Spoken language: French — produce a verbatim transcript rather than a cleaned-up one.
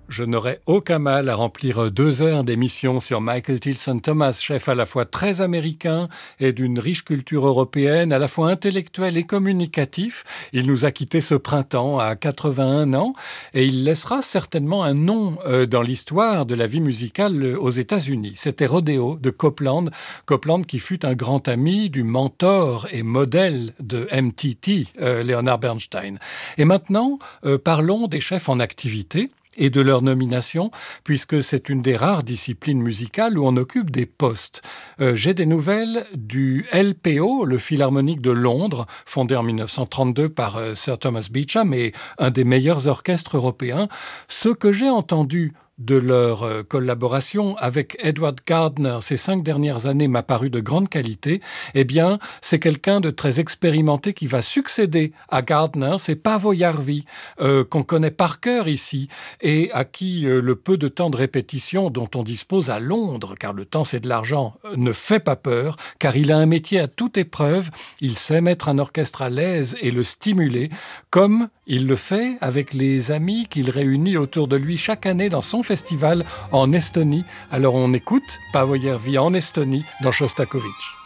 Je n'aurais aucun mal à remplir deux heures d'émission sur Michael Tilson Thomas, chef à la fois très américain et d'une riche culture européenne, à la fois intellectuel et communicatif. Il nous a quittés ce printemps à quatre-vingt-un ans et il laissera certainement un nom euh, dans l'histoire de la vie musicale euh, aux États-Unis. C'était Rodeo de Copland, Copland qui fut un grand ami du mentor et modèle de M T T, euh, Leonard Bernstein. Et maintenant, euh, parlons des chefs en activité et de leur nomination, puisque c'est une des rares disciplines musicales où on occupe des postes. Euh, j'ai des nouvelles du L P O, le Philharmonique de Londres, fondé en dix-neuf cent trente-deux par euh, Sir Thomas Beecham et un des meilleurs orchestres européens. Ce que j'ai entendu de leur euh, collaboration avec Edward Gardner ces cinq dernières années m'a paru de grande qualité, eh bien, c'est quelqu'un de très expérimenté qui va succéder à Gardner, c'est Paavo Järvi, euh, qu'on connaît par cœur ici, et à qui euh, le peu de temps de répétition dont on dispose à Londres, car le temps c'est de l'argent, euh, ne fait pas peur, car il a un métier à toute épreuve, il sait mettre un orchestre à l'aise et le stimuler, comme il le fait avec les amis qu'il réunit autour de lui chaque année dans son festival en Estonie. Alors on écoute Paavo Järvi en Estonie dans Shostakovich.